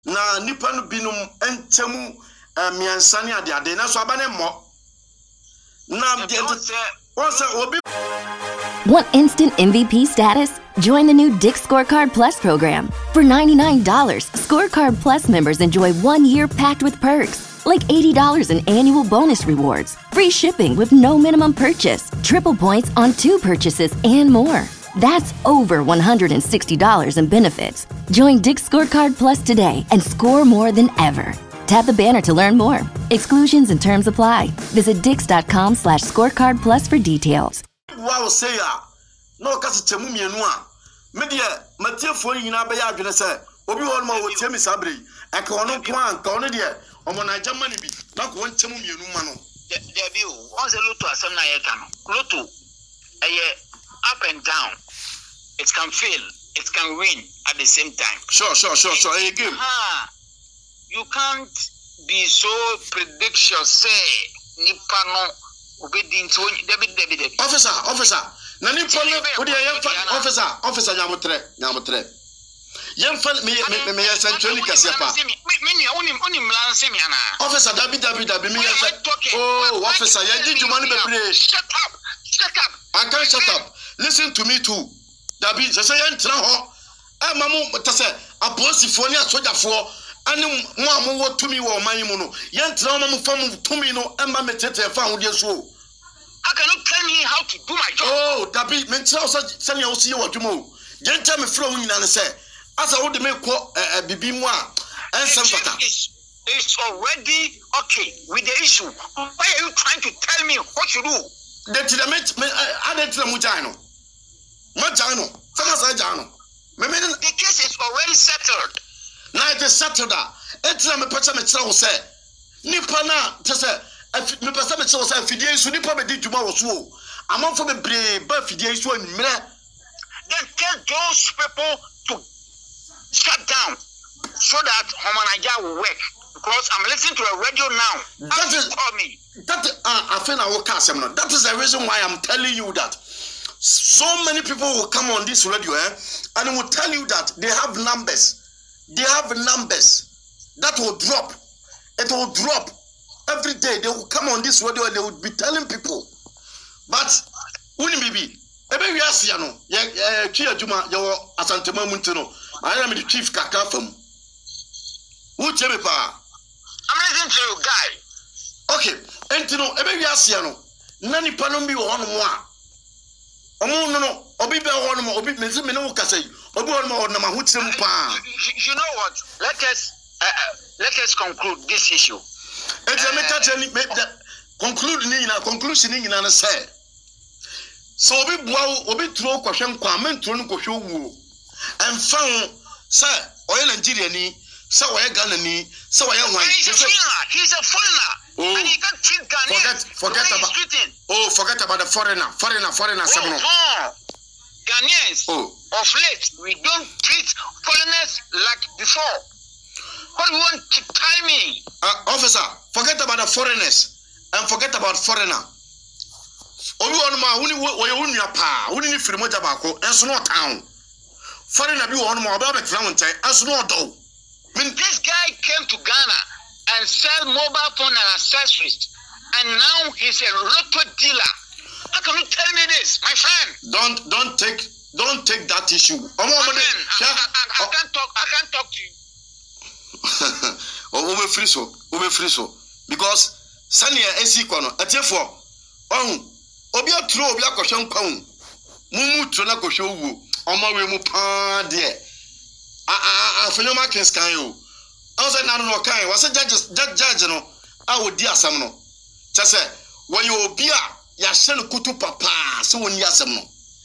na nipa no binum entemu miansane ade na so abane mo na obi. Want instant MVP status? Join the new Dick's Scorecard Plus program. For $99, Scorecard Plus members enjoy 1 year packed with perks, like $80 in annual bonus rewards, free shipping with no minimum purchase, triple points on 2 purchases, and more. That's over $160 in benefits. Join Dick's Scorecard Plus today and score more than ever. Tap the banner to learn more. Exclusions and terms apply. Visit dix.com/scorecard plus for details. Wow, say ya. No kasi temu mienu a. Me de matiefo nyina be ya adwene se obi won ma wo tiemi sabre. E ka ono ko an ka ono de omo na jamani bi. Na ko won temu mienu ma no. There be once a lotto asem na ye ka no. Lotto up and down. It can fail, it can win at the same time. Sure. A game. You can't be so prediction say nipa no obedi nto debi. Officer. Na nipa no odi officer nyamotre. Yemfa me ya centrally kase pa. Me oni mlanse me ana. Officer dabi me ya. Oh, officer, ya di juma ni bebre. Shut up. I can't shut up. Listen to me too. Dabi, say entra ho. Mamu tase aposifo ni asojafo ani mo amu tumi wo man mu no. Yentra mamu fam tumi no emba metete fa ho de so. How can you tell me how to do my job? Oh, Dabi, me tell us send you see what you mo. Genta me flow nyina ne say. Asa wo de me ko bibi mu a ensem fata. It's already okay with the issue. Why are you trying to tell me what to do? The case is already settled. Now it is settled. It's a person say Nipana to say me person say Fidia so nipa be di juma wo so. Among for me brave but Fidia so mre. Then tell those people to shut down so that Homanaja will work. Because I'm listening to a radio now. That is call me. That that is the reason why I'm telling you that so many people will come on this radio and will tell you that they have numbers. They have numbers that will drop. It will drop every day. They will come on this radio and they will be telling people. But wouldn't be ebe we asia no twi adwuma yo asantema muntino I am the chief kaka fam. Who tell me pa? I'm listening to you, guy. Okay, entino ebe wi asia no na nipa no bi wo hono mo a omo no obi be wo hono mo obi mezi me no kasai obi wo no na ma ho tirem pa. You know what? Let us conclude this issue. Conclude ni na conclusion ni na say. So obi bua obi turo kwhwe nkwa menturo no kwhwe wuo. Emfa say oye Nigeria ni say oye Ghana ni say oye hwan. He's a foreigner. Oh, and he can't treat Ghanaians. Forget about the foreigner. Ghanaians. Of late, we don't treat foreigners like before. What do you want to tell me? Officer, forget about the foreigners and forget about foreigner. Obi onuma woni pa woni ni firimo jabako enso no town. Foreigner bi won mo oba betra won tai enso no do. This guy came to Ghana and sell mobile phone and accessories, and now he's a lotto dealer. How can you tell me this, my friend? Don't take that issue. I can't talk to you. Ome free so because sania esi kono atiefo obi aturo obi akohwe nkwan mumu tro na kohwe owu omawe mu pa de afenyo makins kan yo say na no kan was judge no a odi asam no che say when you obi a ya hye no kutu papa so woni asam no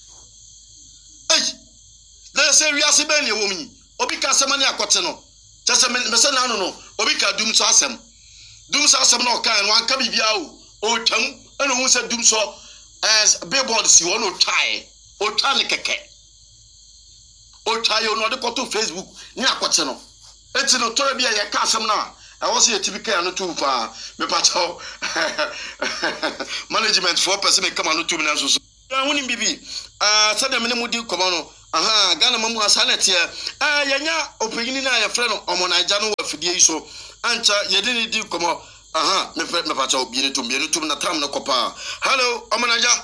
na say wi ase ben ye wom obi ka asam na akote no che say me say na no obi ka dum so asam no kan wan ka bibia o twam eno hu say dum so as billboard si won o twa ne keke o twa yo no de ko to Facebook ni akote no enti no tori bia ye ka asam na I was here typical no too far me pacho management for person me come no too na so woni bibi said me mudi komo no Ghana mamu asanet here. Yenya opinion na your friend Omo Naija no afidie so. Ancha yedini di komo. Me pacha obi tum na tram no kopa. Hello, Omo Naija.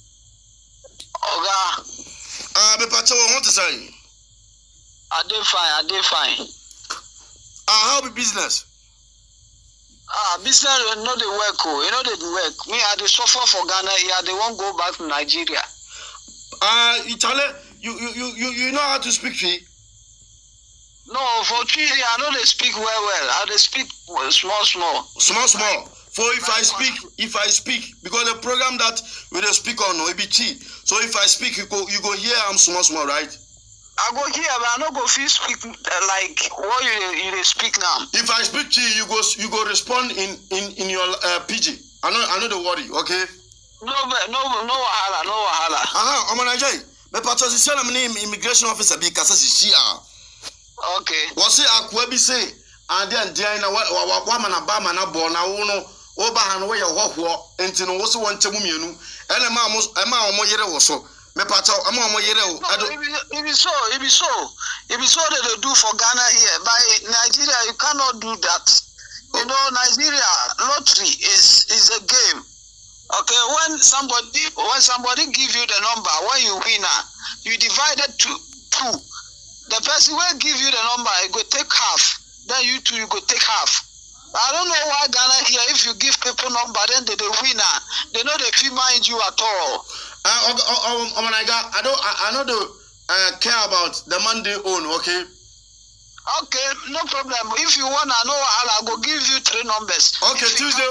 Oga. Me pacha what to say? I dey fine. How be business? Business no dey work you know dey work. Me I dey suffer for Ghana here. They won't go back to Nigeria. Italy, you know how to speak Twi? No, for Twi I know they speak well. I they speak small. For if I speak, because the program that we dey speak on no it be Twi. So if I speak, you go hear I'm small, right? I go here, but I no go feel speak like what you they speak now. If I speak Twi, you go respond in your PG. I know the worry, okay? No wahala. Omo Naija, me pacha si send me immigration officer bi kasa si shia. Okay. Wo say akwa bi say ade na wa mana ba mana bo na wo no wo ba ha no wo ye hoho enti no wo so won chemu mienu ene ma omo yere wo so me pacha omo yere wo ado it be so that they do for Ghana here. By Nigeria you cannot do that. You know Nigeria lottery is a game. Okay, when somebody give you the number, when you win, you divide it to two. The person will give you the number, you go take half. Then you go take half. I don't know why Ghana here, if you give people number, then they win. They know they feel mind you at all. Omo Naija, I don't care about the Monday own, okay? Okay, no problem. If you want to know, I'll go give you 3 numbers. Okay, Tuesday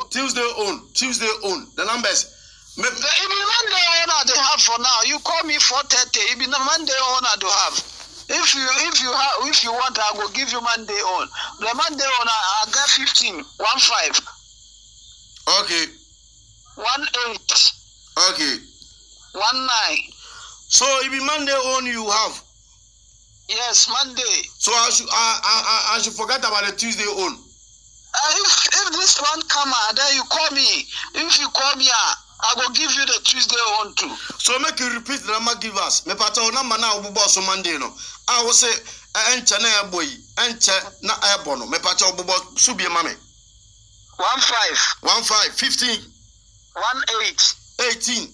own. The numbers. It be Monday owner they have for now. You call me 4:30. It be the Monday owner to have. If you want, I'll go give you Monday on. The Monday owner I got 15. 15. Okay. 18. Okay. 19. So it be Monday on you have. Yes, Monday. So I should forget about the Tuesday on. If this one come out, then you call me. If you call me, I will give you the Tuesday on too. So make you repeat the number give us. Me pata number na obubo so Monday no. I will say enche na boy, enche na ebo no. Me pata obubo subie mame. 15 18 19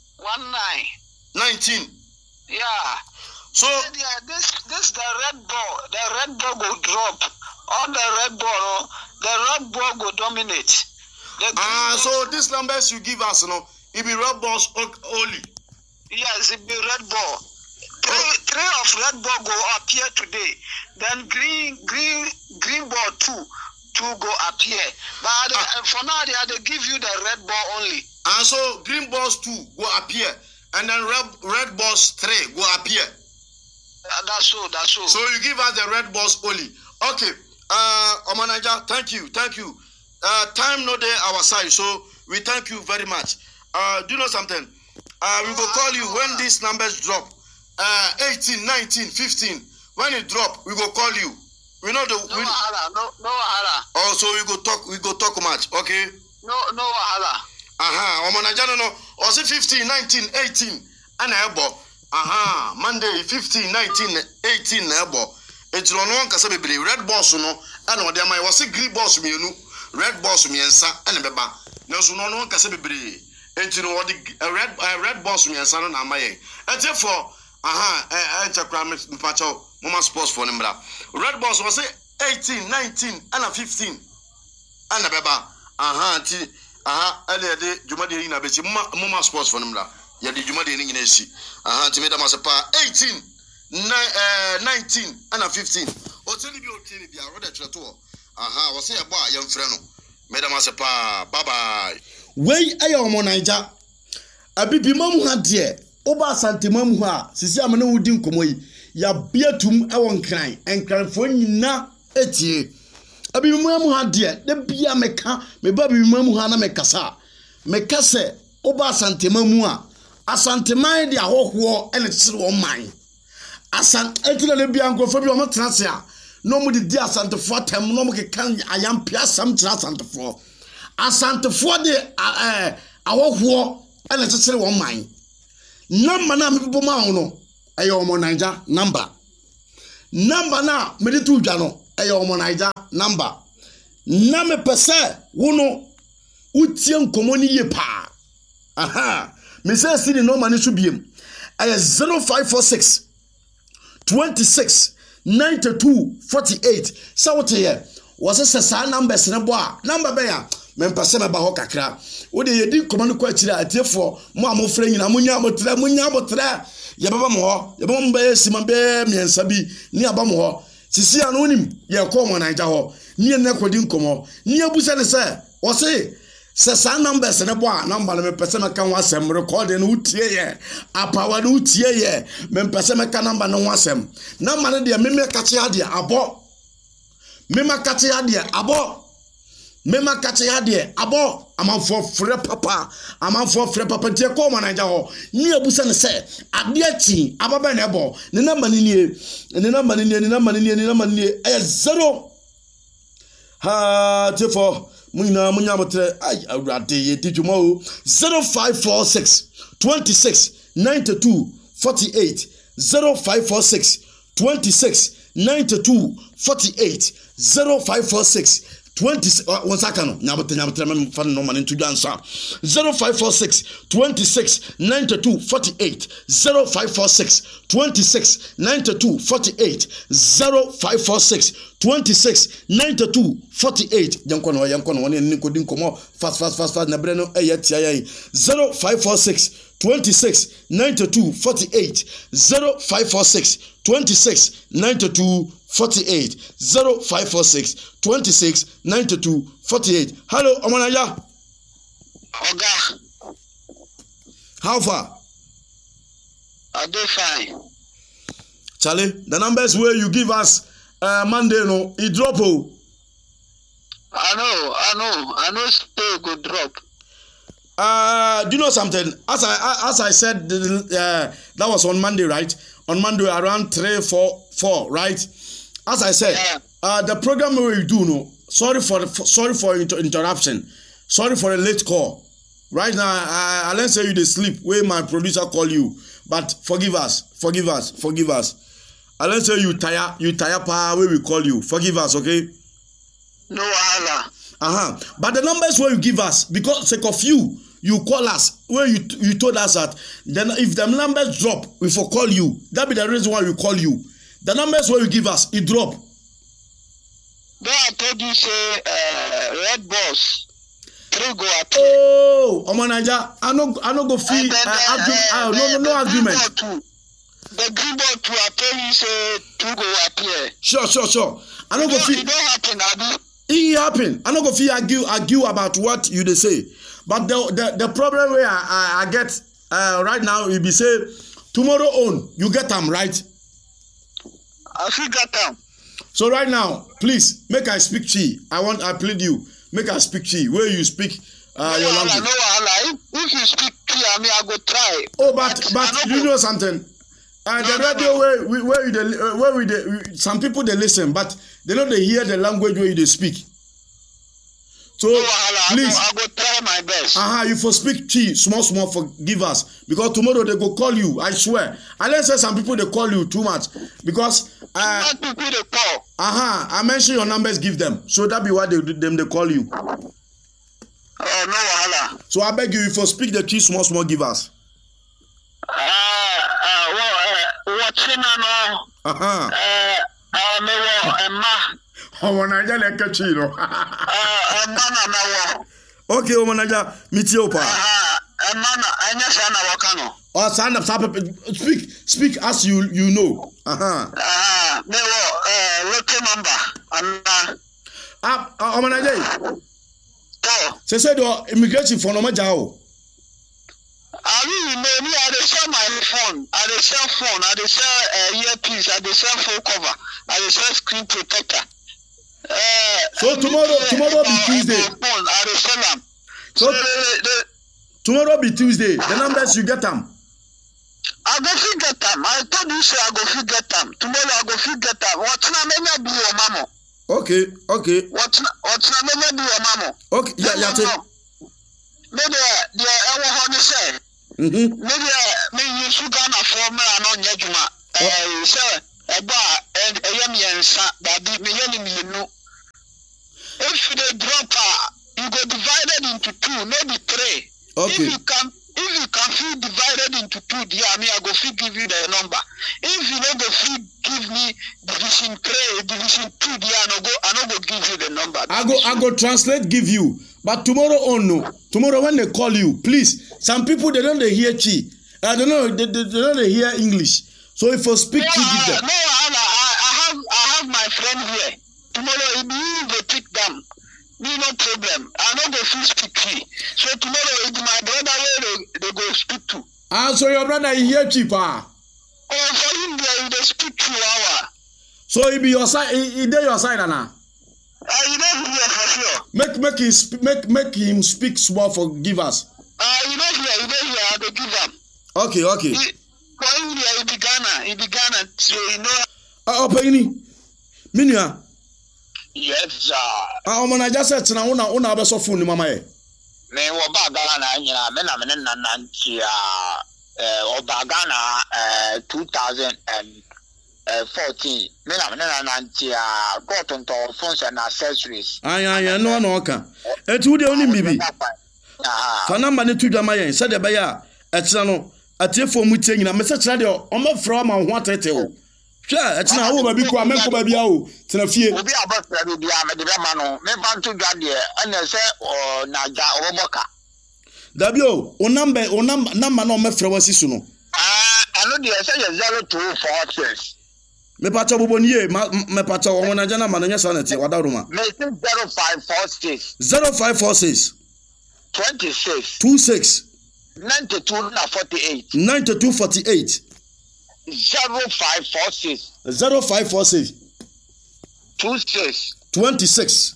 Yeah. So this the red ball will drop. On the red ball will dominate. So these numbers you give us, it be red balls only. Yes, it be red ball. Three of red ball go appear today. Then green ball two go appear. But for now they give you the red ball only. And so green balls 2 go appear, and then red balls 3 go appear. That's so. So you give us the red balls only. Okay. Omo Naija, thank you. Time no day our side, so we thank you very much. Do you know something? We will call you when these numbers drop. 18, 19, 15. When it drop, we will call you. We know the no wahala. Oh, so we go talk much, okay? No wahala. Omo Naija no. Also 15, 19, 18. And ebo. Monday 15, 19, 18 ebo. It's no one kasa bebre red boss no and o dey my was green boss mienu red boss miensa and beba no so no one kasa bebre enti no red boss miensa no na amaye enti for enchakra me pacho mama sports for nimra red boss was 18 19 and 15 and beba enti ele de jumade ni na be mama sports for nimra ya de jumade ni nyina esi enti me da masepa 18 19 and 15. Oteni bi arode treto. We say ebo a yemfre no. Madam asepa. Bye bye. Wey aye Omo Naija. Abibi mamu ha de. Oba asante mamu ha. Sisi amane wudi nkomo yi. Ya biatum e won kran. Enkranfo nyina etie. Abibi mamu ha de. De bia meka. Me ba bibi mamu ha na mekasa. Mekase oba asante mamu a. Asante man de ahoho ene tsere wo man. Asan etuna le bia nkofo bi o mo tenase a no mu di asantefo atem no mo kekan ayam pia sam tira asantefo de ahoho ene tsere wo man na mana me bibo ma ho no ɛyɛ ɔmo Naija number na mede to dwa no ɛyɛ ɔmo Naija number na me pese wo no utie nkomo ni ye pa me say see the no mani so biem ɛyɛ 0546 26 92 48 sa wote ye wo se sa numbers ne bo a number be ya me pese me ba ho kakra wo de yedi nkomo no kwa akira atiefo mo amofra nyina munya abotra ye baba mo ho ye baba mo be sima be miensa bi ni aba mo ho sisi anonim ye ko mo Naija ho ni ene kodi nkomo ni abusa ne se wo se sa numbers ne bo a number me pese me kan wasem record ne utie ye apawa ne utie ye me pese me kan number ne wasem na ma ne de me kache ade abo me ma kache ade abo mema kache ade abo amanfo frɛ papa tie ko mo Naija ho ni abusa ne se ade achi ababa na ebo ne na manini 0 ha tefo munya motre ai awrade ye tijuma o 0546 26 92 48 0546 26 92 48 0546 20 1 nyabotre me fan no man into answer 0546 26 92 48 0546 26 92 48 0546 26 92 48 yanko no woni ni kodi nkomo fast na bre no eyetia yan 0546 26 92 48 0546 26 92 48 0546 26 92 48. Hello, Omanaya. Oga. How far? I do fine. Charlie, the numbers where you give us Monday, no, it drop. Oh. I know. Still good drop. Do you know something? As I said, that was on Monday, right? On Monday around 3-4, right? As I said, the program we do, no. Sorry for interruption. Sorry for a late call. Right now, I let's say you the sleep where my producer call you, but forgive us. I let's say you tire pa where we call you. Forgive us, okay? No wahala. But the numbers where you give us, because sake of you call us where you told us that then if the numbers drop, we for call you. That be the reason why we call you. The numbers where you give us, it drop. Then I told you say Red Boss 3 go at. Oh, Naija, I no go fee. No argument. The green ball 2 I told you say 2 go appear. Sure. I no go fee. It don't happen, Abi. It happen. I no go fee argue about what you they say. But the problem where I get right now will be say tomorrow on you get them right. I still get them. So right now, please make I speak Chi. I plead you. Make I speak Chi. Where you speak your language. No wahala. If you speak Chi, I go try. Oh, but you know something. The radio where we some people they listen, but they know they hear the language where they speak. So please, I go try my best. You for speak Chi small forgive us because tomorrow they go call you. I swear. Unless some people they call you too much because people they call. I mention your numbers, give them. So that be why they call you. No wahala. So I beg you, if you speak the Chi small give us. What's in Emma. Naija like Chino. Okay, Naija, meet you pa. Speak as you know. Naija. Say the immigration for no majao. I dey sell my phone. I dey sell phone. I dey sell earpiece. I dey sell phone cover. I dey sell screen protector. So tomorrow be Tuesday. I dey sell them. So tomorrow be Tuesday. The numbers you get them. I go fit get them. I told you say I go fit get them. Tomorrow I go fit get them. What na me be your mama? Okay. What na me be your mama? Okay, yeah. Maybe the honey say. Maybe me use Ghana for me and on Yajuma. Sir, a bar and a young son that be me no. If they drop you go divided into 2, maybe 3. Okay. If you can feel divided into 2, I go feel give you the number. If you don't go feel give me division 3, division 2, I no go give you the number. I go translate give you. But tomorrow no. Tomorrow when they call you, please. Some people they don't hear Chi. I don't know, they don't hear English. So if you speak Chi, give them. No, I have my friend here. Tomorrow if you go pick them. Me no problem. I know they feel speak Chi. So tomorrow it's my brother where they go speak to. So your brother is here cheaper. Oh, for him they speak 2 hours. So he be your side. He there your side now. You don't hear for Make sure. him speak small for give us. You don't hear. I go give him. Okay. For India, he be Ghana. So you know. Openi. Minia. Yes, sir. Omana just said na una be so phone ni mama e. Me wo ba Ghana nyina me na me na nantia oba Ghana 2014 me na nantia got onto phones and accessories. Aya no oka. Etu de oni bibi. Fa number ne tudwa yen se de be ya etira no atiefo mu tie nyina me se kira de o ma fra ma ho atete o. Sure, it's not over because I'm going to be out. Tenafie. We be about to be a medemano. Me want to get there. And I say, oh, Naja Oboka. W, o number no me fra wasi suno. I know the say 0246. Me pacha bobonye, me pacha o Naja na mano nya sanete wadaruma. Me 0546. 0546 26 9248. 9248. 0546 26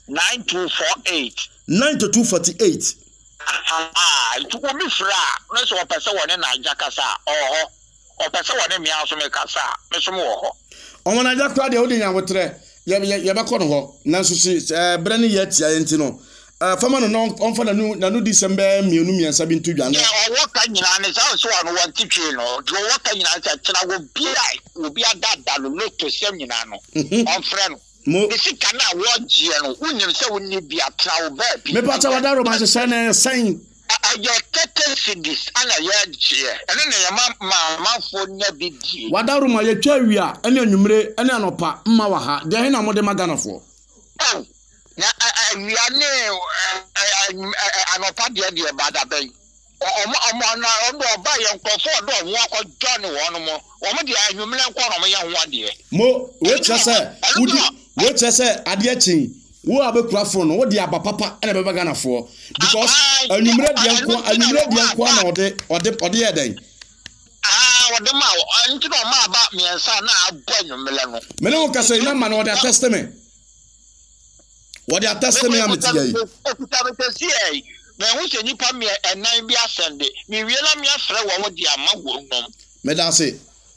9248. It will be fra. No so person one na jakasa. O person one me aso me kasa. Me so mo. O mo na jakwa de odi nya wotre. Ye be ko no ho. Nanso si brani ye tia enti no. Fama no on fa na no December mienu miensa bi ntudwa no. O waka nyina ne so anu wan titwe no. Do waka nyina sa tena go bi obi adada no to sem nyina no. On frɛ no. Mo si kana wo gie no. Unyim se wonni bi atra wo ba bi. Me pata wadaro ma se na sen. Ayo tete sidis ana ye gie. Ene ne ya ma fo nya bi die. Wadaro ma ye twa wia ene anwumre ene anopa mma wa ha. De he na mo de maganafo. Na we are ne anopa de bada ben. Omo na oba ye nkofo do ho akọjọ ne won mo. Omo de anwumre nkọ no mo ye ho ade. Mo we chese ade achin. Wo abekura phone wo de abapapa ene be baganafo because anwumre de nkọ na ode ye den. Ode ma nti no ma ba miensa na abo anwumre no. Me no ka say na ma no de testament. What are testimony am tiye? Me hu se nipa me enan bi asende. Me wiela me afre wo di ama worum. Me da se.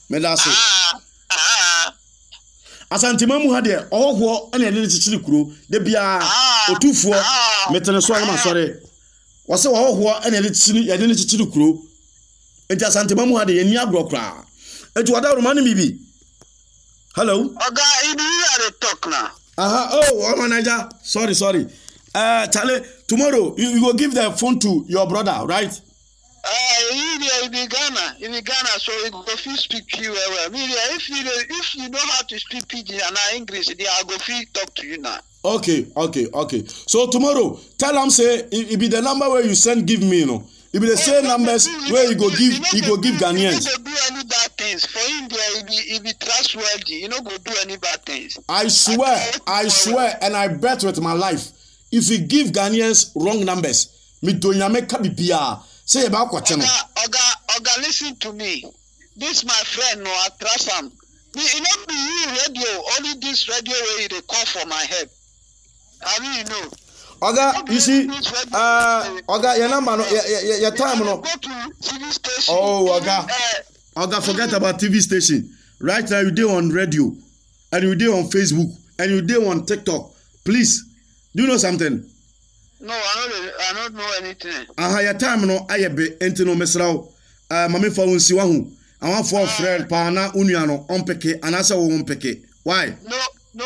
Asantima mu ha de ohwo ene de chichiri kuro de bia otufuo metene so ma sore. Wo se ohwo ene de chichiri kuro. Enti asantima mu ha de eni agro kra. Enti wada romani bibi. Hello. Oga ibi are talk now. Oh, manager. Sorry. Charlie, tomorrow you will give the phone to your brother, right? In Ghana, so it go fit speak you well. If you know how to speak Pidgin and English, I go fit talk to you now. Okay. So tomorrow, tell him say it be the number where you send give me, you know. It be the same numbers where you go give Ghanaians. You no go do any bad things. For India, it be trustworthy. You no go do any bad things. I swear, and I bet with my life, if you give Ghanaians wrong numbers, me do nyameka bibia. Say about kwateno. Oga, listen to me. This my friend, no, I trust him. You know, be you radio, only this radio where they call for my head. I really know. Oga, you see, Oga, your number, your time, no. Go to TV station. Oh, Oga, forget about TV station. Right now, you do on radio, and you do on Facebook, and you do on TikTok. Please, do you know something? No, I don't know anything. Your time no ayebe enti no mesraw. Mame fa wonsi wa hu. Awan for friend pa na unua no ompeke anasa wo ompeke. Why? No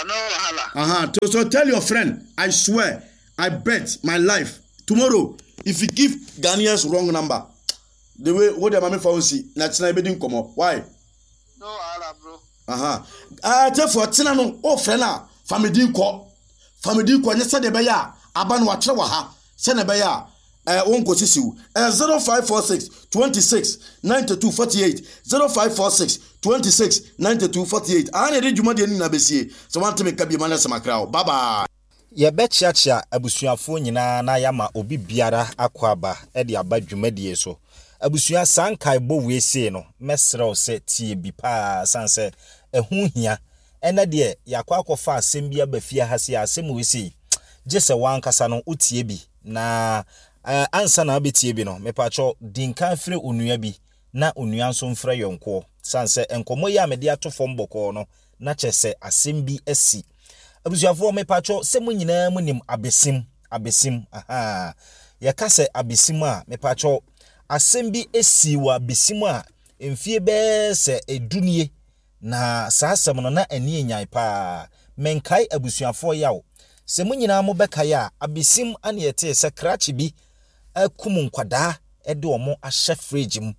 wahala. So tell your friend, I swear, I bet my life tomorrow if you give Ghanaians wrong number, the way what the mame fa wonsi na tina be din komo. Why? No wahala, bro. Therefore tina no o friend a family ko nyesa de be ya aba no watre wa ha se ne be ya wonko sisiu 0546 26 92 48 0546 26 92 48 ane de dwuma de ni na besie so wante me ka bi mana samakra bye bye ye be chiachia abusuafo nyina na yama obi biara akwaba e de aba dwumadie so abusua sankai bo wese no mesrew se tie bi pa sanse ehu hia ena de yakwa akofa asem bia bafia hase asem wese jese wankasa no utie bi na ansa na abetie bi no mepacho dinkan fre onua bi na onua nso mfra yonko sanse enkomo ya mede atofom boko no na chese asem bi asi abusuafo mepacho se munyina munim abesim yakase abesim a mepacho asem bi asi wa abesim a emfie be se edunie na saasem no na ani enyan pa menkai abusuafo yawo se munyina mo bekaya abesim ane yete se krachi bi akum nkwada ede omo ahye fridge mu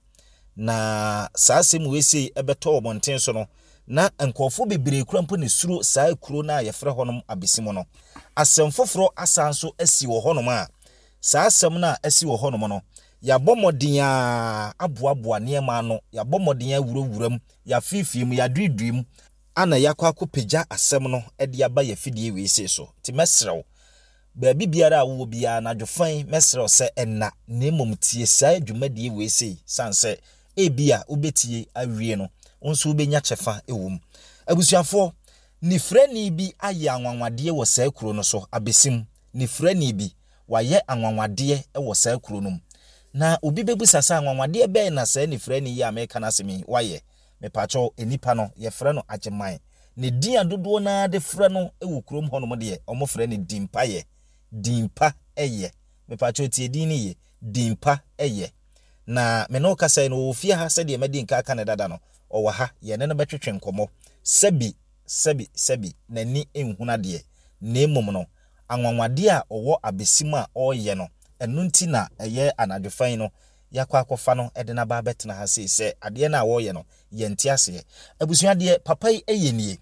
na saasem wese ebeto obonten so no na enkofo bebre kura mpo ne suro saa kuro na yefre honom abesim no asem foforo asanso asi wo honom a saasem na asi wo honom no ya bomodin a aboaboa ne ma no ya bomodin a wurawuram ya fifim ya dwidwim ana yakwa akopagya asem no ede aba ya fidie wese so ti mesrew baabi biara wo bia na dwofan mesrew se enna nemom tie saa dwumadie wese sanse ebia obetie awie no onso obenya chefa ewom abusuafo ni frani bi aye anwanwade wo saa kuro no so abesim ni frani bi waye anwanwade wo saa kuro no na obi bebusa sa anwanwade be na saa ni frani ya America na semi waye mepacho enipa no ye frɛ no ageman ne din adodo na de frɛ no ewu krom hono mo de omo frɛ ne dimpa eye mepacho tie din ni ye dimpa eye na me no kasa no ofie ha sɛ de medi nka aka ne dada no ɔwɔ ha ye ne no betwetwe nkomo sebi nani enhuna de na emom no anwanwade a ɔwɔ abesim a ɔyɛ no ɛno nti na ɛyɛ anadwofan no yakwa akofa no ede na ba betena ha se ade na wo ye no ye ntiase abusua de papai eyenie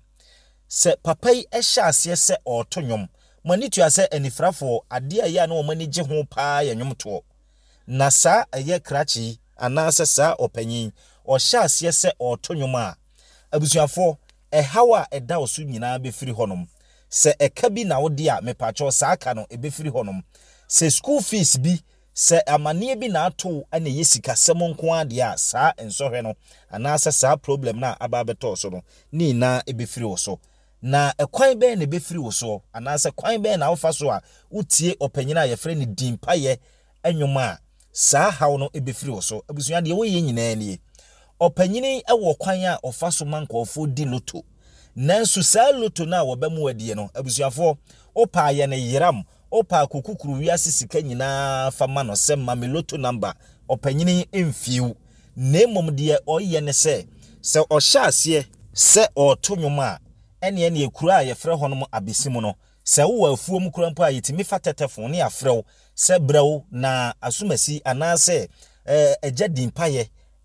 se papai ehya ase se otonwom mani tuase anifrafo ade ya na o mani gye ho pa ya nwomto na sa eye krachi anase sa opanyin o hya ase se otonwom a abusuafo ehawa eda osu nyina be firi honom se eka bi na wo de a mepacho sa aka no ebefiri honom se school fees bi se amanie bi na ato ane yesika semo nko ade a saa ensohwe no anasa saa problem na aba beto so no ni na ebefiri wo so na ekwan be na ebefiri wo so anasa kwan be na wofa so a utie opanyina ye frɛ ni dimpa ye enwoma saa hawo no ebefiri wo so abusua de wo ye nyina nie opanyini ewo kwan a ofa so mankofo di loto nanso saa loto na wo ba mu wadie no abusuafo opa ye ne yiram opa kokukuru wiase sika nyina fama no se mameloto number opanyini emfiu nemom de oyɛ ne se ɔhyɛ ase se ɔtonwoma ene ekura a yɛfrɛ honom abesim no se wo afuom kura mpo a yetimi fatetefo ne afrɛw se brɛw na asumasi anase agya dimpaye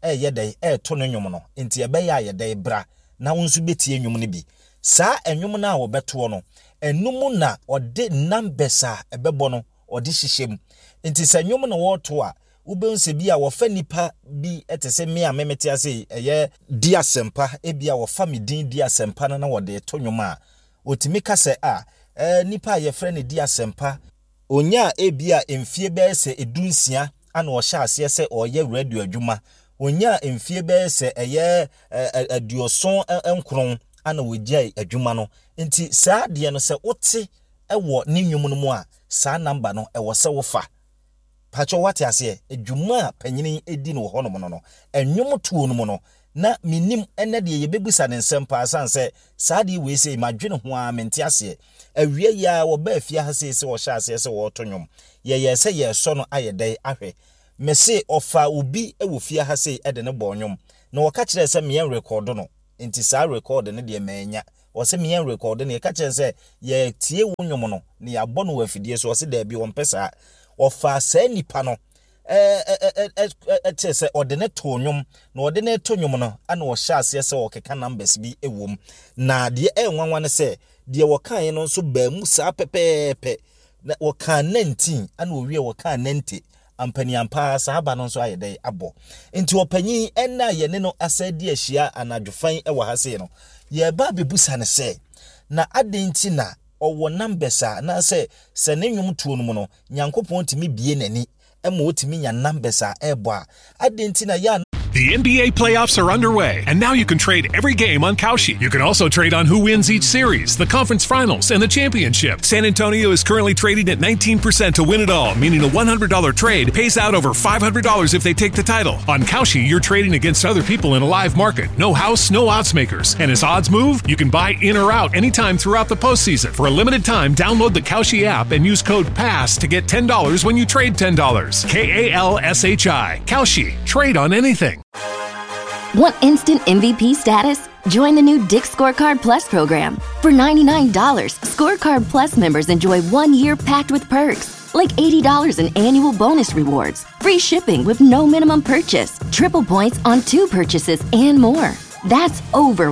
yɛdɛ to no nwom no enti ɛbɛyɛ a yɛdɛ bra na wonso betie nwom no bi saa enwom na wo beto no enum na ode numbers a ebebo no ode hyehyem enti sa nwom na wo to a ubense bi a wo fa nipa bi etese me a memete ase eye dia sempa ebi a wo fa me din dia sempa na wode to nwom a otimi ka se nipa a ye frɛ ne dia sempa onya ebi a emfie be se edunsia ana wo hya ase se oye radio adwuma onya emfie be se eye aduoson enkron ana wogya adwuma no enti saa de no se wote ewo ne nwom no mu a saa number no ewo se wo fa pacho wate ase adwuma panyini edi no honom no enwom tuo no mu no na minim ene de ye bebusa ne nsem pa asan se saa de we se madwene ho a mente ase awie ya wo ba afia ha se wo sha ase se wo tonyom ye se ye so no ayedai ahwe mese ofa obi ewo fia ha se ede ne bonyom na wo ka kire se me record no enti sa record ne de manya wo se me record ne ka kire se ye tie wo nyom no ne ya bɔ no afidie so wo se da bi wo mpesa ofa sa nipa no se ode ne to nyom na ode ne to nyom no ana wo sha ase se wo keka numbers bi ewom na de enwanwa ne se de wo kan no so ba mu sa pepepe na wo kan 19 ana wo wie wo kan 90 ampani ampa sahaba no so ayedai abo enti opanyin enna ye ne no asadi ahia anadwofan e wa hase no ye ba bebusa ne se na adenti na owo numbers a na se ne nwum tuo no mu no nyankopon timi bie nani ema otimi nya numbers a ebo a adenti na ya. The NBA playoffs are underway, and now you can trade every game on Kalshi. You can also trade on who wins each series, the conference finals, and the championship. San Antonio is currently trading at 19% to win it all, meaning a $100 trade pays out over $500 if they take the title. On Kalshi, you're trading against other people in a live market. No house, no odds makers. And as odds move, you can buy in or out anytime throughout the postseason. For a limited time, download the Kalshi app and use code PASS to get $10 when you trade $10. KALSHI. Kalshi. Trade on anything. Want instant MVP status? Join the new Dick Scorecard Plus program. For $99, Scorecard Plus members enjoy 1 year packed with perks, like $80 in annual bonus rewards, free shipping with no minimum purchase, triple points on 2 purchases, and more. That's over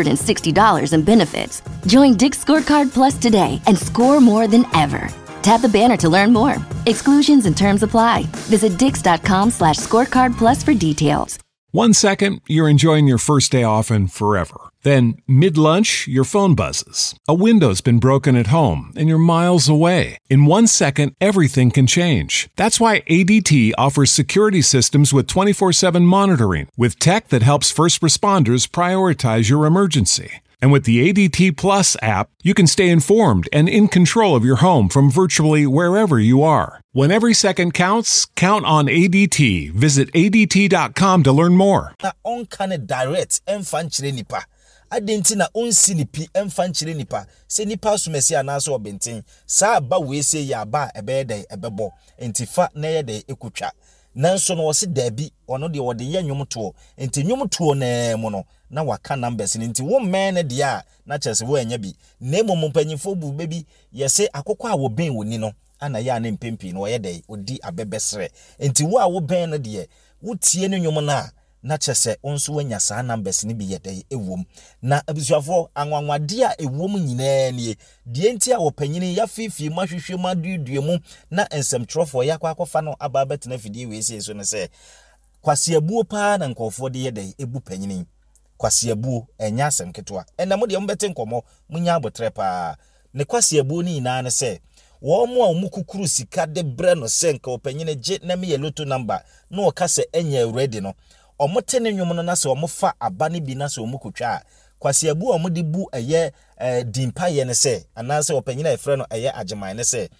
$160 in benefits. Join Dick Scorecard Plus today and score more than ever. Tap the banner to learn more. Exclusions and terms apply. Visit dix.com/scorecard plus for details. 1 second, you're enjoying your first day off and forever. Then, mid-lunch, your phone buzzes. A window's been broken at home and you're miles away. In 1 second, everything can change. That's why ADT offers security systems with 24/7 monitoring, with tech that helps first responders prioritize your emergency. And with the ADT Plus app, you can stay informed and in control of your home from virtually wherever you are. When every second counts, count on ADT. Visit ADT.com to learn more. Na on can direct enfanchire nipa. Adenti na on sinipi enfanchire nipa. Se nipa sumesi anaso obenten. Sa ba we se ya ba ebede ebebo. Entifa na ye de ekutwa. Nanso no wose dabi ono de wode ye nwomto. Enti nwomto na mu no na waka numbers ni nti wo man na dia na chese wo anya bi. Na mo mpanyifo bu bebi ye se akokọ a wo ben woni no. Ana ya ne mpempi no ye dey odi abebesre enti wo a wo ben no de wo tie no nwom na chese onso wanya saa numbers ni bi ye dey ewom na abusuafo anwanwade a ewom nyinaa nie de enti a wo panyini ya fifi mahwehwe maduduemu na ensemtrofo ya kwakofa no aba betena fidie we sie so ne se kwaseabuo pa na nkofo de ye dey ebu panyini kwaseabuo enya asem ketwa ena mo de mbete nkomo munya abotre pa ne kwaseabuo ni na ne se wo mo a omukukuru sika de bre no senka opanyine je na me yeloto number no o ka se enya ready no omote ne nwom no na se omofa abane bi na se omukutwa kwaseabu omode bu eye dimpa ye ne se ana se opanyine efre no eye ageman ne se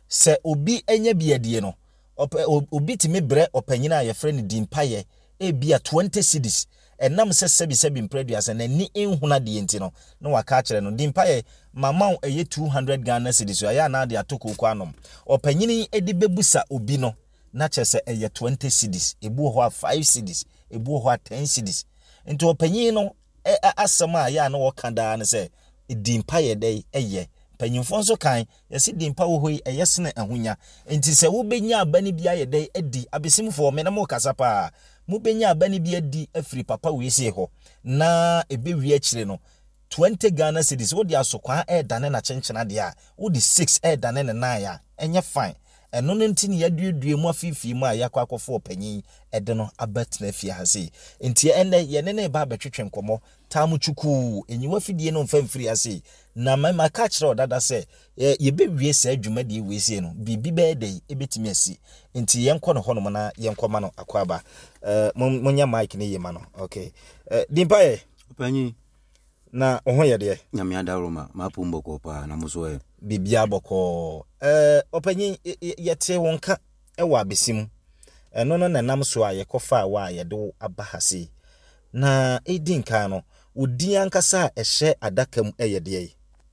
obi enya biadie no obi timi bre opanyine a yefre ne dimpa ye e bia 20 cedis enam se sebi mpreduas na ni enhuna de enti no na waka kire no dimpa ye mama eye 200 Ghana cedis ya na de atoko kwa anom opanyini edi bebusa obi no na chese eye 20 cedis ebu ho 5 cedis ebu ho 10 cedis enti opanyini no asema ya na woka da ne se dimpa ye dey eye panyimfo nso kan yesi dimpa wo hoi eyesene ahunya enti se wo benya abani bia ye dey edi abesimfo me na mo kasa pa mubenya abani bi adi afri papa we sie ho na ebe wi akire no 20 Ghana cedis wo di asokwa dane na chenchena de a wo di 6 dane ne na ya enye fine eno no ntini ya duedue mu afifi mu a yakwa akofo opanyin ede no abatena fie ha sei enti ene ye ne ba betwetwe nkomo tamu chuku enyiwa fidie no mfamfiri ha sei na ma ka kire odada se ye be wie sa adwuma de we sie no bibi be dey ebetimi asi enti yenko no hono na yenko ma no akwaba munya mic ne yema no okay dimpae opanyin na oho ye de nyame adaroma mapu mboko pa na muso bibia boko opanyin yete wonka ewa besim eno no na nam so a yekofa wa ye do abahase na edin kan no odi ankasa ehye adakam eyede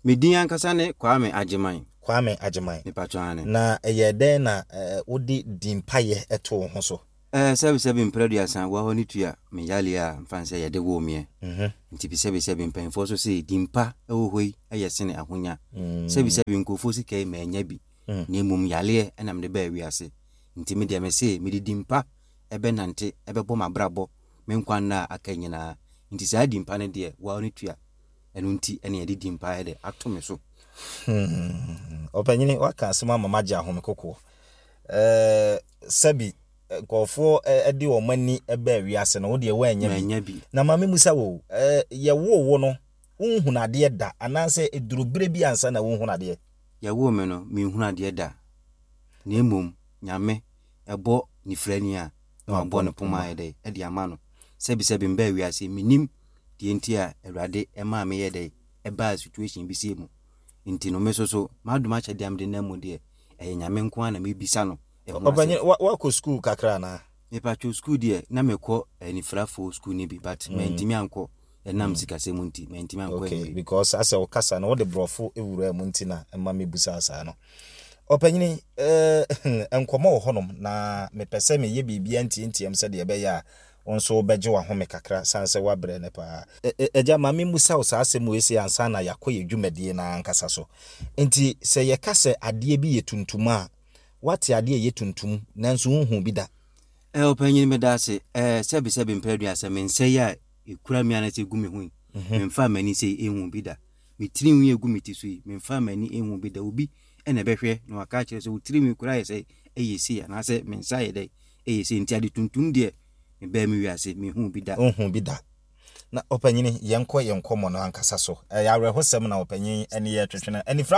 Medin ankasa ne Kwame Agyemang. Me patwane. Na den na wodi dimpaye eto ho so. Sebi mpredia san wa honi tua me yale a mfanse ye de wo mie. Nti bi sebi mpanfo so se dimpa ewo hoi ayesene ahonya. Sebi nkofo sika ma anya bi. Na emum yale e na me de ba wiase. Nti me de me se me di dimpa ebe nante ebe bɔ mabrabɔ me nkwa na akanyina. Nti sa dimpa ne de wa honi tua enu nti ene ye di dimpa ye de ato me so. Opanyini waka asema mama gya home kokko. Sebi kofo edi wo mani ebe wiase no wo de wa anya bi. Na mama musa wo ye wo no unhunade da ananse edurubire bi ansa na wo hunade. Ye wo me no me hunade da. Na emom nyame ebo nifrani a na abo no poma ye de edi ama no. Sebi mba wiase minim die nti a Awurade ema me ye de eba situation bi sie mu. Nti no mesoso maduma chede amde na mu de nyame nko na me bisa no. Obanyi wa ko school kakra na. Me pacho school de na me ko anifrafo school ni bi but me ntimi anko enam sikase mu nti me ntimi anko. Okay, because asa o kasa na wo de brofo ewura mu nti na ema me busa asa no. Opanyini enkomo wo honom na me pese me ye bibia nti am se de be ya onso beje wa home kakra sanse wa bre ne pa eja mame musa o saase mu esi ansa na yakoye dwumadie na ankasa so enti se ye kase ade bi yetuntum a wate ade yetuntum nanso unhu bi da Opanyini me da se sebi mpredua ase me nse ya ekura mi anase gumi hu me mfa mani se enhu bi da me tirinwi egu mitisu yi me mfa mani enhu bi da obi ene behwe na waka kire se tirinwi kura ye se eyesi ya na se me nsa ye dai eyesi nti ade tuntum de be mi wiase me hu bi da unhu bi da na opanyini yenko mo no ankasa so ya rehosem na opanyin ene ye twetwena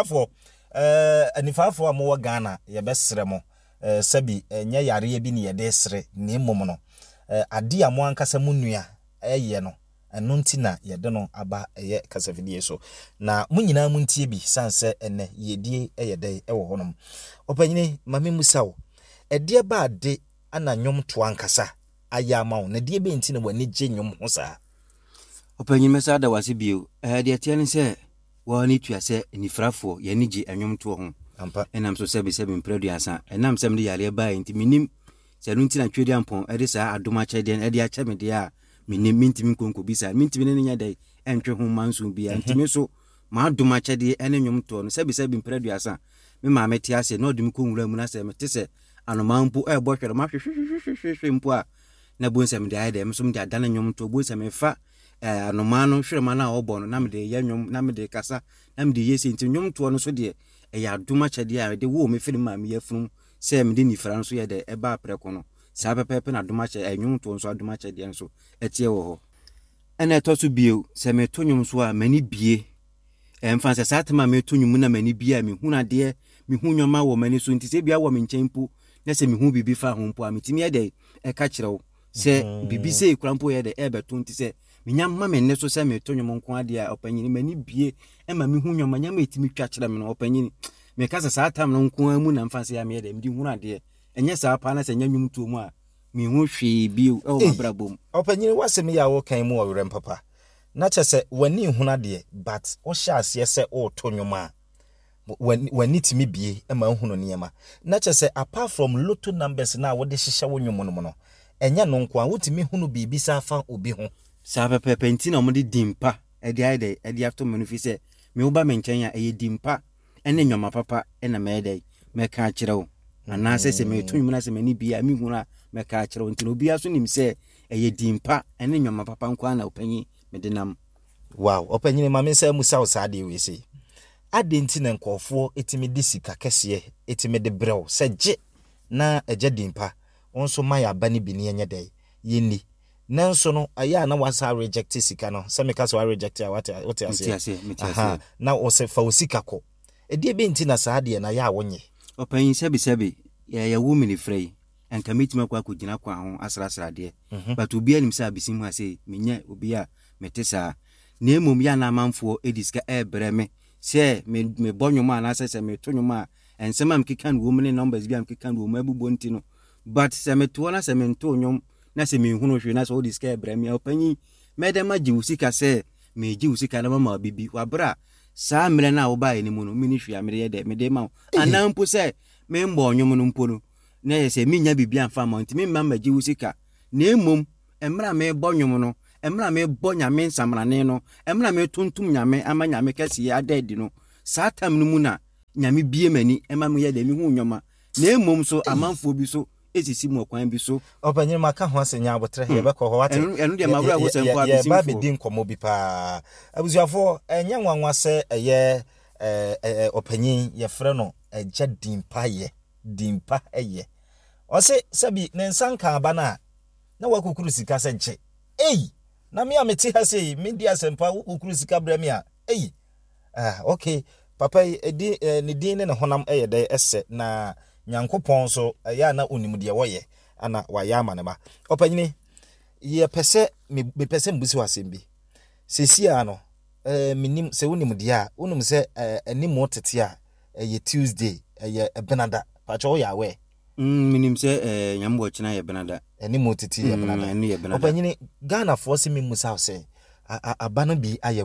anifafo amowa Ghana ye besere mo sabi nya yare bi ne ye de sere ne mmom no ade amo ankasa munua eye no eno nti na ye de no aba eye kasafidie so na munyina mu ntie bi sanse ene yedie eye de ewo honom opanyini mame musawo ede ba ade ana nyom to ankasa ayama wo na die be nti na wani gye nyom ho saa Opanyini mesa da wase bio de tie ne se wa ni tua se nifrafo ye ni gye anyom to ho ampa enam so sebi mpredua asa enam sem de yare ba nti minim se no nti na twedi ampon ede saa adoma chede ede acha me de a minim mintimi konko bisa mintimi ne nya dai entwe ho manso bia ntimi so ma adoma chede ene nyom to no sebi mpredua asa me ma meti ase na odum ko nwura mu na se mete se anomampo ebo hwere ma hwehwehwehwe mpo a na bonsam de aide mso mde adana nyom to bonsam fa anomano hwere ma na obo no na mde ya nyom na mde kasa na mde yesi nti nyom to no so de ya adoma chede a de wo me firi ma me yafunu se mde nifra nso ye de eba preko no sa pepepe na adoma chede nyom to nso adoma chede nso etie wo ho ena to so bio se me to nyom so a mani bie emfanse sa tema me to nyom na mani bie a me huna de me hu nyoma wo mani so nti se bia wo me nkyempu na se me hu bibi fa ho mpo a metimi ye de ka kirewo se bibi se kurampo ye de ebe to nti se menya ma me ne so se me to nyom nko ade a opanyini mani bie ema me hu nyoma nya ma etimi twa kire me no opanyini me kasa sa tam no nko amu na mfanse ya me ye de mdi hu na de enye sa pa na se nya nyum to mu a me hu hwe bio e wo mabrabom opanyini wasem ya wo kan mu owrem papa na chese wani hu na de but o sha ase se o to nyoma wani timi bie ema hu no niema na chese apart from lotto numbers na wo de hihye wo nyom no enya no nko a wotimi hu no bibi sa fa obi ho sa pepe nti na mo de dimpa ede afto manufi se me wo ba me nchen ya eye dimpa ene nyoma papa ena me ede me ka kirewo na se me to nyum na se mani bia mi hu na me ka kirewo nti no bia so nim se eye dimpa ene nyoma papa nko na opanyi me de nam wow opanyini mame se musa osade we se ade nti na nkofo etimi de sika kese etimi de brew se gye na eje dimpa onso maya bani bi ne enye dai yeni nanso no aya na wasa reject sika no se me ka so reject a what ase na o se fa osika ko ede be nti na saade na ya wonye opanyi sebi ya wo mini frey en commitment kwa kugina kwa ho asrasra de but obi anim se abisim ha se menya obi a metesa na emom ya na amanfo ediska ebre me se me bonyoma na se me tonyoma ensema mkikan wo mne numbers bia mkikan wo mabubo nti no but se me to na se me ntonyom na se me hunu hwe na se odiska ebre me opanyi medema ji usika se me ji usika na mama bibi wabra saa mmerɛ na wo ba ni mu no mini hwia mere ye de me de ma anampo sɛ me mbɔ onwom no mpo no na yɛ sɛ minya bibia amfa ma ntimi mma magye wo sika na emom emra me bɔ nwom no emra me bɔ nyame nsamrane no emra me tuntum nyame ama nyame kɛse adadi no saa tam no mu na nyame bie mani ema me yɛ de me hu nwoma na emom so amanfo bi so esisi mu kwan bi so opanyin maka ho asenya abotre ye bekɔ hɔ wate enu de mawura wo sempo abisimfo ba be din komo bi pa abusuafo enye nwanwa sɛ ɛyɛ opanyin ye frɛ no agya dimpa ɛyɛ ɔse sabi ne nsanka aba na wakukuru sika sɛ gye na me ameti ha sɛ me di asempa wakukuru sika bra me a okay papa edi ne din ne honam ɛyɛ dɛ ɛsɛ na Nyankopɔn so ya na onim de woyɛ ana waya ama ne ma opanyini ye pese me pese mbusi wasɛm bi sesia no minim se wonim de a wonim se anim otete a ye Tuesday ye Benada pacho ya we minim se nyambo china ye Benada anim otete ye Benada opanyini Ghana for se mimu sa se abano bi aye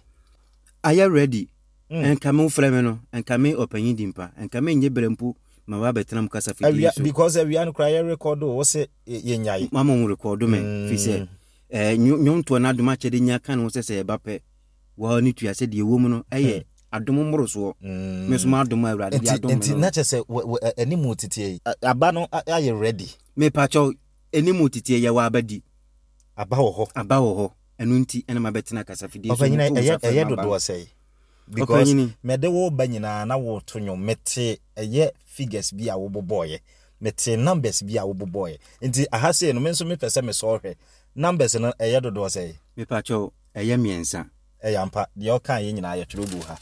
ready enka me frɛ me no enka me opanyin dimpa enka me nye brempu ma wa betenam kasa fiti so because we an cry record o se ye nyai mama mu record me fi se nyonto na adoma chede nya kan wo se ba pe wa ni tua se de wo mu no eye adom moro so me so ma adom awrade bi adom enti na che se ani mu titie aba no aye ready me pa cho ani mu titie ye wa abadi aba wo ho enu nti ena ma betena kasa fiti so eye dodo sei because me de wo banyina na wo tonyo mete eye figures bi a wo boboye mete numbers bi a wo boboye nti ahase no menso me pese me so hwe numbers no eye dodo sei me pa cho eye miensa eye ampa de o kan ye nyina ye tworo bu ha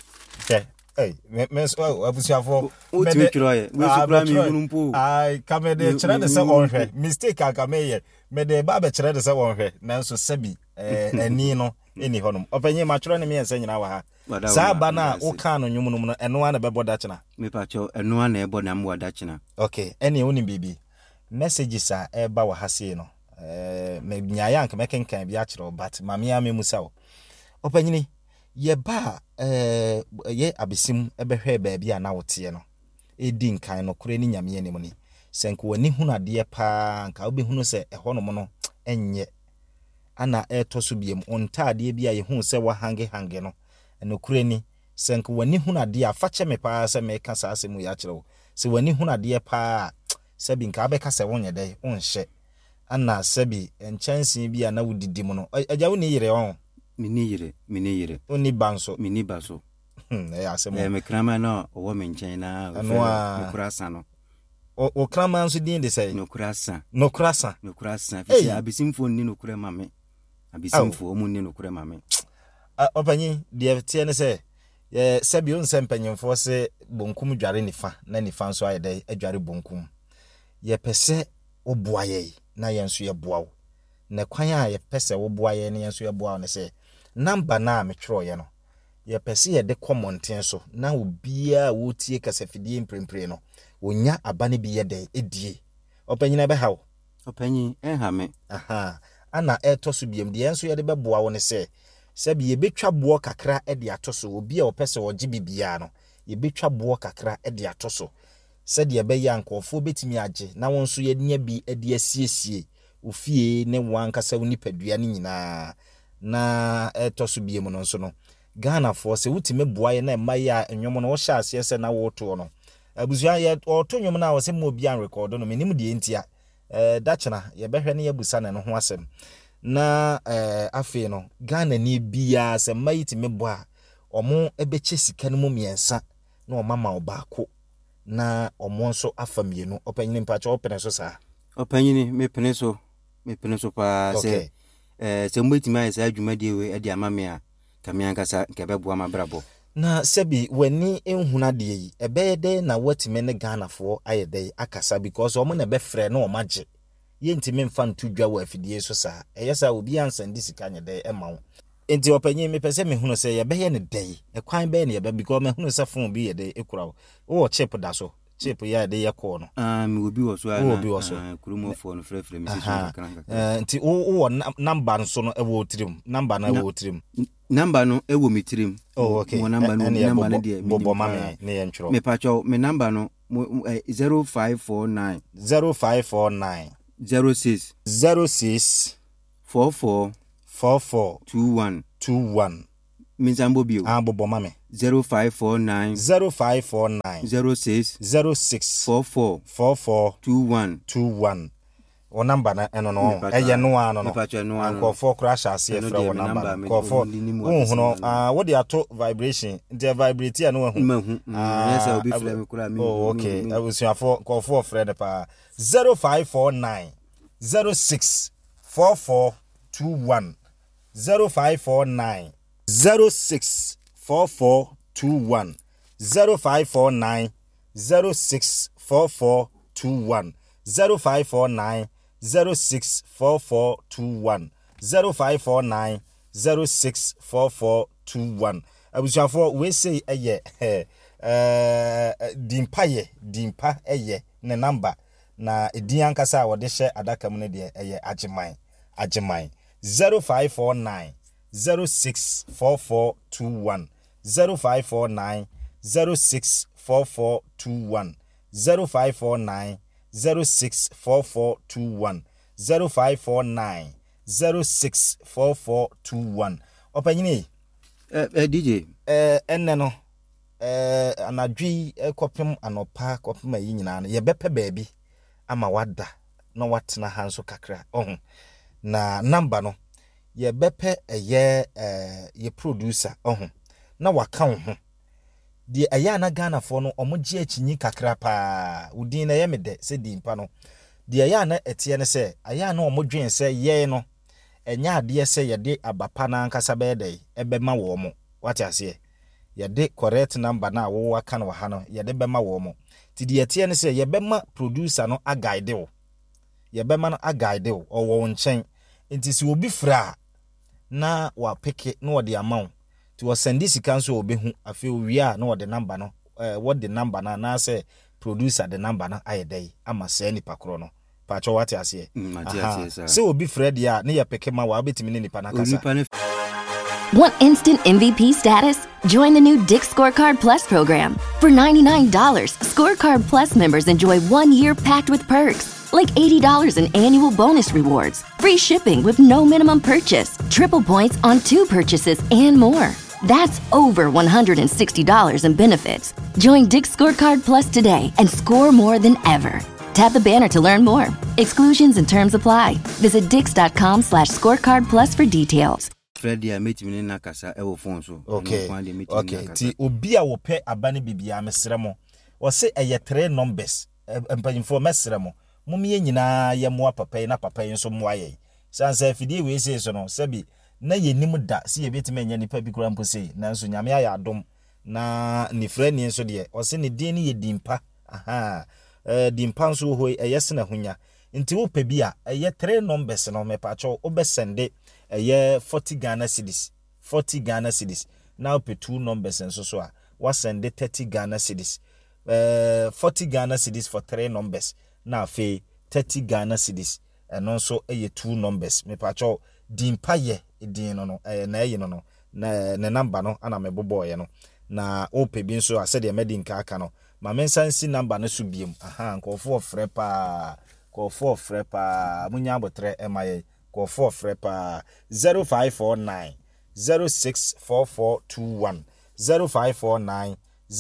me so abusuafo me de tworo ye we so bra mi hunumpo kame de kire de se on hwe mistake aka me ye me de ba be kire de se on hwe nanso sabi ani no eni honum openye ma tworo ne me yensa nyina wa ha saa ba na wo kan no nwum no eno ana bebo da chena me pa cho eno ana ebo na mwa da chena okay eni woni bibi messages a eba wa hase no me nyaaya anka mekenkan bi a kire but mamia me musa wo opanyini ye ba ye abesim ebehwe ba bi a na wote no edi nkan no kure ni nyame anim ni senko wani hunu ade pa anka obehunu se ehonom no enye ana etoso biem ontade bi a ye hu se wa hange no no kure ni senko wani hunu ade a fache me pa se me ka sa asemu ya kire wo se wani hunu ade pa sebi nka abeka se wonye dai onhye ana sebi enchansi bi a na wudidi mu no agya wo ni yire won mini yire oni banso mini baso asemu me krama na owo me nchen na me kurasa no o krama nso din de sei no kurasa fi abisimfo ni no kure mame abisimfo omu ni no kure mame opanyi de tie ne sei sebi on sempanyemfo se bonkum dware nifa na nifa nso ayedai adware bonkum ye pese oboaye na yenso ye boawo na kwan a ye pese oboaye na yenso ye boawo ne se number na metro ye no ye pese ye de commenten so na obia wo tie kasafidie mprempre no onya abane bi ye de edie opanyina be hawo opanyi enhame ana etoso biem de yenso ye de be boawo ne se sebi ye betwa boa kakra e de atoso obi a opese ogi bibia no ye betwa boa kakra e de atoso se de be ya nkofo betimi age na wonso ye nya bi e de asiesie ofie ne wankasa woni padua ne nyina na etoso biem no nso no Ghana for se wutime boa ye na maye a enwom no wo hya ase se na wo to no abusua ye oto nwom na wo se mo bi an record no menim de entia dachena ye behwe ne ye busa na no ho asem na afi no Ghana ni bia se mayiti meboa omo ebeche sika no mu miensa na o mama obako na omo nso afamienu opanyini mpacha opene so sa opanyini me pene so pa se se mbeti mai se adwuma die we ade amame a kamiankasa nkebeboa mabrabo na sebi wani enhuna de yi ebede na watime ne Ghana fo ayede akasa because omo na befre na omagye yentime mfa ntudwa wa afidie so sa eyesa obi ansan disika nyede emawo enti opanyi me pese me hunu se ye beye ne dai ekwan be ne ye be because me hunu se fon bi ye de ekura wo chip da so chip ya de ye ko no me obi wo so kurumo fo no frefre me so nti wo number nso no e wo trim number na wo trim number no e wo me trim okay mo number no de bobo mama ne ye ntwro me pacho me number no 0549 06 44 21 Minzambo bio. Bobo mame. 0549 06 44 21 O number na eno no. Eye no ano no. Anko for crash ase efra o number. Ko for. Huno wo de ato vibration. Nti vibrate ya no hu. Yes, I will be flame kura mi. Oh, okay. I will see for ko for friend pa 0549 06 44 21 0549 06 44 21 0549 06 44 21 0549 06 44 21 0549 06 44 21 abusuafo we say eye dimpa eye ne number na edin ankasa wo de hye adaka mu ne de eye ageman 0549 06 44 21 0549 06 44 21 0549 06 44 21 0549 06 44 21 opanyini DJ enne no anadwi kopem anopa kopem ayi nyina no ye bepe baabi ama wada na watena hanso kakra na number no ye bepe eye ye producer na waka ho de aya na Ghana fo no omogye achinyi kakra pa udin na ye mede se dimpa no de aya na etie ne se aya na omodwen se ye no enya ade se ye de abapa na ankasa be dey ebema wo mo wate ase ye de correct number na wo waka no ha no ye de bema wo mo ti de etie ne se ye bema producer no aguide wo ye bema no aguide wo owo nchen enti si obi fra na wa peke na wo de amount ti wo send this cancel obehu afi owia na wo de number no what the number na say producer the number na ayedai ama se nipa kro no pa cho wate ase se obi Fred ya na ya peke ma wa betimi ne nipa na kasa. Want instant MVP status? Join the new Dick Scorecard Plus program. For $99, Scorecard Plus members enjoy 1 year packed with perks, like $80 in annual bonus rewards, free shipping with no minimum purchase, triple points on 2 purchases, and more. That's over $160 in benefits. Join Dick Scorecard Plus today and score more than ever. Tap the banner to learn more. Exclusions and terms apply. Visit dix.com/scorecard plus for details. Fredia meet me na kasa e wo phone so. Okay. Ti obi a wo pe abane bibia mesremo. Wo se eye 3 numbers. Empanyimfo mesremo. Mumye nyina ye mo papa na papa nso mo aye. Sansa fidie we se so no sebi na yenim da se ye betime anya nipa bi kura mpo sei nanso nyame ya adom na ni frani nso de wo se ne din ne ye dimpa dimpa nso ho eyese na hunya nti wo pa bi a eye 3 numbers no me pa cho obesende eye 40 Ghana cedis now pe 2 numbers nso so a wa send 30 Ghana cedis 40 Ghana cedis for 3 numbers na fe 30 Ghana cedis and also eye 2 numbers me pa cho dimpa ye edin no na ye no na number no ana me boboye no na o pe bi nso ase de medin ka aka no ma mensansi number no so biem nkofo frɛ pa munya abotre emaye nkofo frɛ pa 0549 064421 0549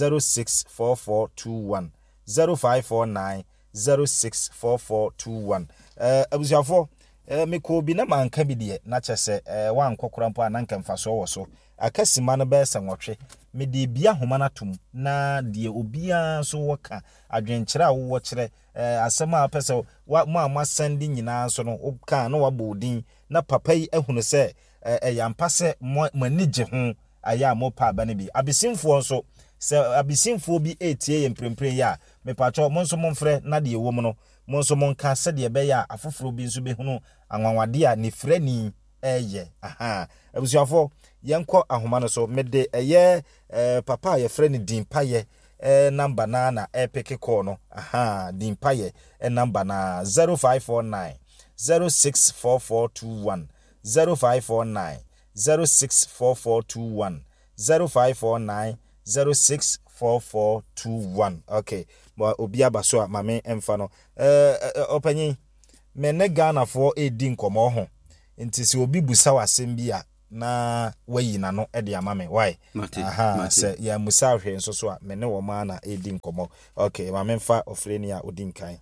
064421 0549 064421 abusiafo me ko bi na manka bi de na kyese wan kokora mpo ananka mfaso wo so akasima no be sanwotwe me de bia homa na tum na de obia so woka adwenkyere a wo kyere asema apese ma sandi nyina so no oka na wabodin na papa yi ehunu se yampase manige ho aya mo pa ba ne bi abesimfo nso se abesimfo bi etie yemprempren ya me pacho monso monfre na de wo mu no monso monka se de be ya afoforo bi nso behunu anwanwade a ne frani eye abusuafo yenko ahoma no so mede eye papa ye frani dimpa ye number na epic call no Dimpaye number na 0549 064421 0549 064421 0549 064421. Okay, but obi abaso mame emfa no opanyin me ne Ghana for edi nkomo ho nti se obi busa wasem bia na wayi na no e de amame why se ya musa hwe nso so a me ne wo ma na edi nkomo. Okay, mame mfa ofreni a odi nkan.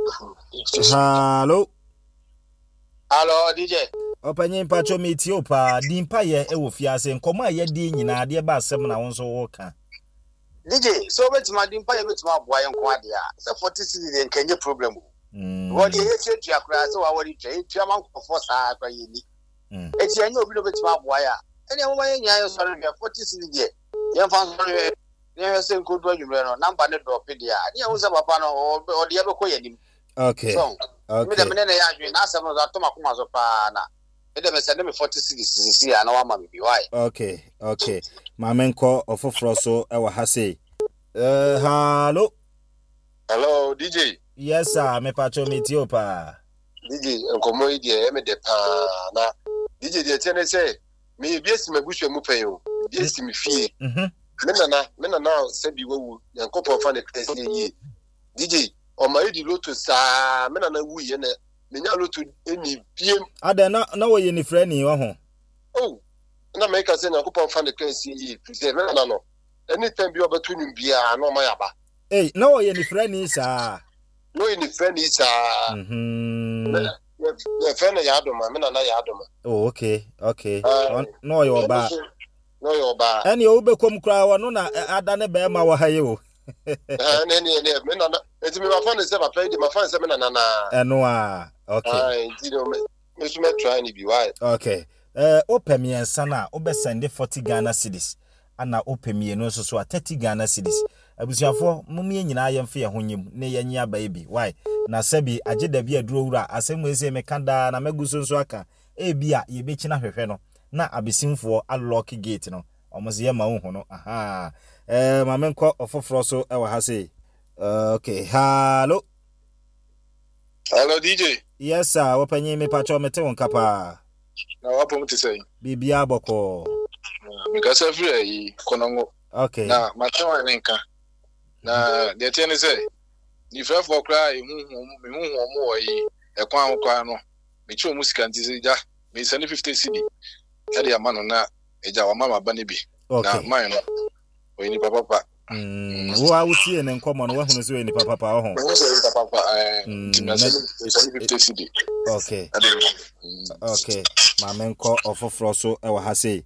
Hello DJ opanyin pacho meti opa Dimpaye e wo fiase nkomo a ye di nyina de ba asem na won so wo ka DJ so betima Dimpaye betima aboa yenko ade a se 40 cedi de nkenye problem what dey here to akura so wa wori twa etua man kofo saa akwa yeni eti anya obi do betima aboa ya ene mo man nya yo sori 40 cedi de yen fa sori ne se nkodu adwumre no number ne drop de a ne wo se papa no o de be ko yenim. Okay. So, okay. Me na ya adwen na asem no za to makoma so pa na me send me 40 cedis ya na wa ma bi why. Okay. Mamenko ofofro so e wa ha say. Hello DJ. Yes sir, me pacho metio pa. DJ nkomo ide me de pa na DJ de tene say me biesi mabuhwe mu pen o. Biesi me fie. Me na se bi wawu yankopon fa ne kese yi. DJ o ma di loto sa me na wu ye na me nya loto eni biem. Ada na wo ye ni frani wo ho. Oh. Na me ka se yankopon fa ne kese yi. Say me na no. Anytime bi obatu nim bia na o ma yaba. Eh, na wo ye ni frani sa. No in the friend is the friend Yadoma, men na Yadoma. Oh, okay. No your ba. No your ba. Any obekom kra wa no na adane be ma wa haye o. Men na enti me ma phone se ma play my phone se men na na. Eno a. Okay. Me so me try ni bi why. Okay. Opemi ensa na obesende 40 Ghana cedis. Ana opemi no so 30 Ghana cedis. Abusuafo mumie nyina yemfe ho nyim ne yenyi aba ebi why na sabi ageda bi aduro wura asem ese mekanda na maguso nso aka ebi a ye bekina hwehwe no na abesimfo unlock gate no omoze ye ma wo no mamenko ofoforo so e wa ha say okay. Hello DJ. Yes sir, wopanyi me pacho mete won kapa na wapo mti say bibia boko mikasa free yi konongo. Okay. Na macho nenka na de tene say ni frefo kra ehuhu wo yi ekwan kwa no me chi omusika nti ja me send 50 cedi e de amano na eja wa mama ba ne bi na man no o ni papa wo a wutie ne nkomo no wahunu so ni papa ho wo so papa nti na send 50 cedi. Okay mamenko ofofro so e wa ha say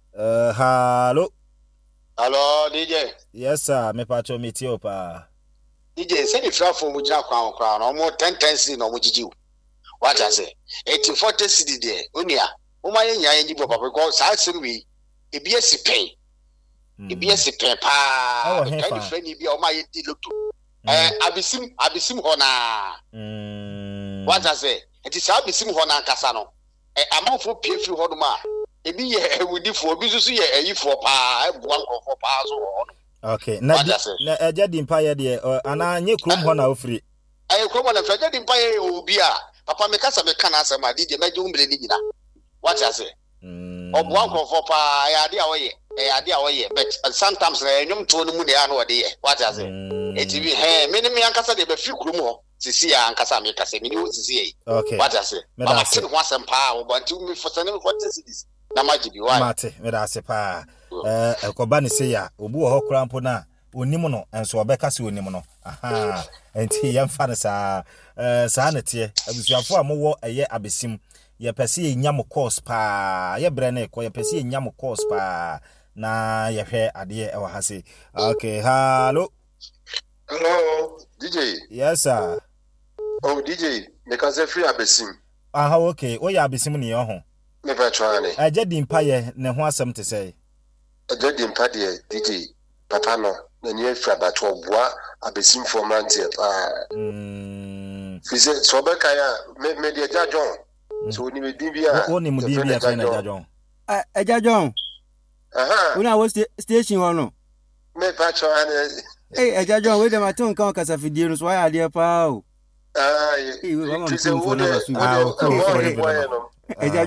Hello DJ. Yes sir, me pacho metio pa. DJ say the frafo mu jina kwa no mo 10 cedi no mo jijiu. What I say? 40 cedi there. Onia, o ma yen yan jibo papa because sa sirwi e bia si pen. E bia si pen pa. Can you friend e bia o ma yen di loto. Abisim ho na. What I say? It is abisim ho na kasa no. Amafo pie free ho no ma. Ebi ye ewudifo obi so ye ayifo pa ebuan kofo pa so ho. Okay. Na eja Dimpaye de ana nye krom ho na ofri. Aye krom na eja Dimpaye obi a papa me kasa me kana asema di de meje umbre ni nyina. What I say? Obuan kofo pa ya ade a woye but sometimes na enyum to no mu de ya no de ye. What I say? Eti bi me ni me ankasa de be free krom ho. Sisi ya ankasa me kasa me ni wo sisi ye. Okay. What I say? Mama tin ho asem pa obanti me for sending 40 cedis. Na majibi why mate me da se pa ekoba ne se ya obu wo krampo na onim no enso obeka se onim no enti yemfa ne saa na tie abusuafo amowo eye abesim ye pese ye nyam course pa ye bre na ko ye pese ye nyam course pa na ye hwe ade e wa ha se. Okay. Hello DJ. Yes sir. Oh DJ me can say free abesim. Okay, o ya abesim ni yo ho me patrone eja Dimpaye ne ho asem te sei eja Dimpaye DJ papa no na ni afra bato boa abesim for mantie pa fize so be kan ya me de jajon so ni me din bia o ni mu din bia fa na jajon eja John una wo station ho no me patrone Eja John, wait a minute, don't come because of the so I idea pow. It's a wood.